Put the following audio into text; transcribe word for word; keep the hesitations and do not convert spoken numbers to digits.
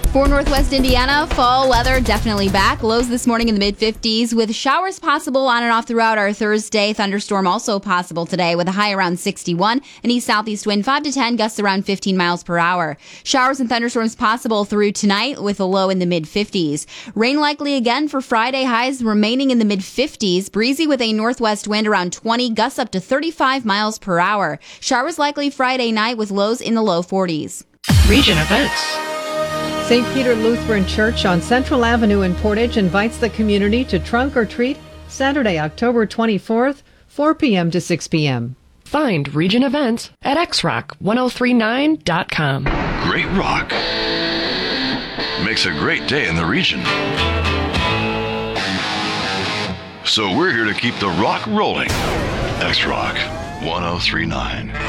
For Northwest Indiana, fall weather definitely back. Lows this morning in the mid fifties with showers possible on and off throughout our Thursday. Thunderstorm also possible today with a high around sixty-one. An east-southeast wind five to ten, gusts around fifteen miles per hour. Showers and thunderstorms possible through tonight with a low in the mid fifties. Rain likely again for Friday, highs remaining in the mid fifties. Breezy with a northwest wind around twenty, gusts up to thirty-five miles per hour. Showers likely Friday night with lows in the low forties. Region events. Saint Peter Lutheran Church on Central Avenue in Portage invites the community to trunk or treat Saturday, October twenty-fourth, four p.m. to six p.m. Find region events at x rock ten thirty-nine dot com. Great rock makes a great day in the region. So we're here to keep the rock rolling. X Rock ten thirty-nine.